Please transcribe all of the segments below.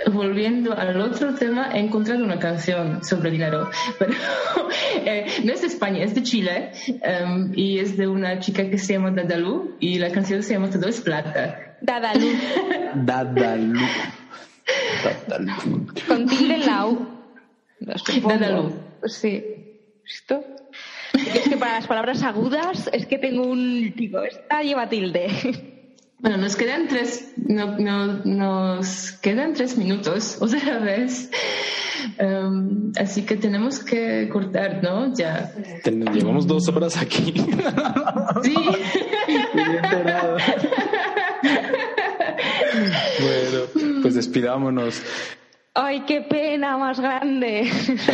volviendo al otro tema, he encontrado una canción sobre dinero, pero no es de España, es de Chile, y es de una chica que se llama Dadalú, y la canción se llama Todo es plata. Dadalú. Dadalú. Con tilde en la U. Dadalú. Sí. ¿Esto? Es que para las palabras agudas es que tengo un... Digo, esta lleva tilde. Bueno, nos quedan 3 minutos, otra vez. Así que tenemos que cortar, ¿no? Ya. Llevamos 2 horas aquí. Sí. Bueno, pues despidámonos. ¡Ay, qué pena más grande!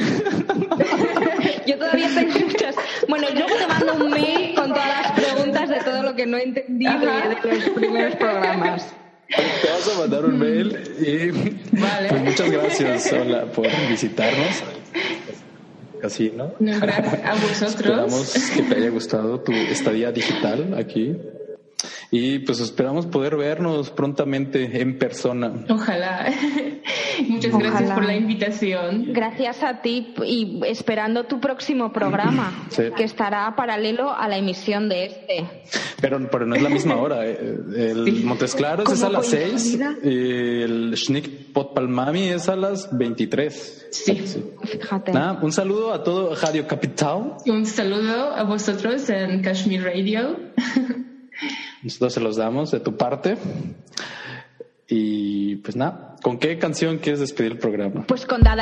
Yo todavía tengo muchas... Bueno, luego te mando un mail con todas las preguntas de todo lo que no he entendido de los primeros programas. Te vas a mandar un mail y vale. Pues muchas gracias, Hola, por visitarnos. Así, ¿no? Gracias a vosotros. Esperamos que te haya gustado tu estadía digital aquí. Y pues esperamos poder vernos prontamente en persona. Ojalá. Muchas gracias por la invitación. Gracias a ti y esperando tu próximo programa, sí, que estará paralelo a la emisión de este. Pero no es la misma hora. El Montes Claros es a las 6 y el Schnick Potpalmami es a las 23. Sí. Fíjate. Nada, un saludo a todo Radio Capital. Y un saludo a vosotros en Kashmir Radio. Nosotros se los damos de tu parte. Y pues nada, ¿con qué canción quieres despedir el programa? Pues con Dada